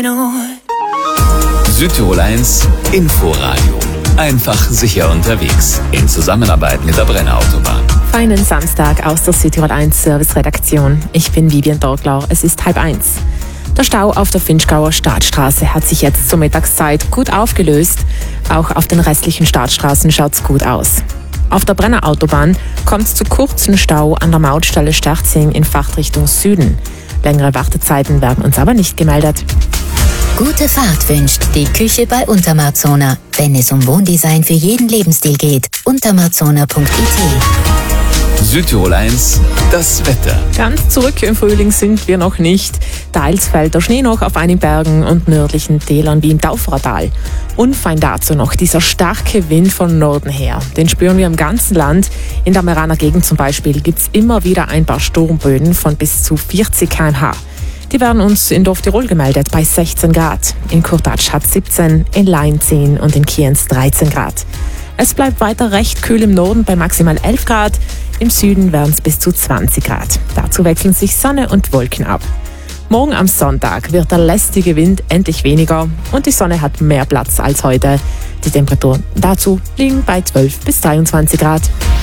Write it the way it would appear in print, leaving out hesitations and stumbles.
Südtirol 1 Inforadio. Einfach sicher unterwegs. In Zusammenarbeit mit der Brenner Autobahn. Feinen Samstag aus der Südtirol 1 Service-Redaktion. Ich bin Vivian Dorglau. Es ist 12:30. Der Stau auf der Vinschgauer Staatsstraße hat sich jetzt zur Mittagszeit gut aufgelöst. Auch auf den restlichen Staatsstraßen schaut es gut aus. Auf der Brenner Autobahn kommt es zu kurzen Stau an der Mautstelle Sterzing in Fahrtrichtung Süden. Längere Wartezeiten werden uns aber nicht gemeldet. Gute Fahrt wünscht die Küche bei Untermarzona. Wenn es um Wohndesign für jeden Lebensstil geht, untermarzona.it. Südtirol 1, das Wetter. Ganz zurück im Frühling sind wir noch nicht. Teils fällt der Schnee noch auf einigen Bergen und nördlichen Tälern wie im Tauferer Tal. Unfein dazu noch dieser starke Wind von Norden her. Den spüren wir im ganzen Land. In der Meraner Gegend zum Beispiel gibt es immer wieder ein paar Sturmböen von bis zu 40 km/h. Die werden uns in Dorf-Tirol gemeldet bei 16 Grad. In Kurtatsch hat 17, in Lain 10 und in Kienz 13 Grad. Es bleibt weiter recht kühl im Norden bei maximal 11 Grad. Im Süden werden es bis zu 20 Grad. Dazu wechseln sich Sonne und Wolken ab. Morgen am Sonntag wird der lästige Wind endlich weniger und die Sonne hat mehr Platz als heute. Die Temperaturen dazu liegen bei 12 bis 23 Grad.